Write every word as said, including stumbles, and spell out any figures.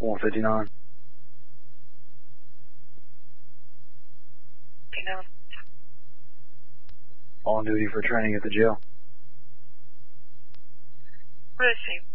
one fifty-nine. fifty-nine. On duty for training at the jail. What is he?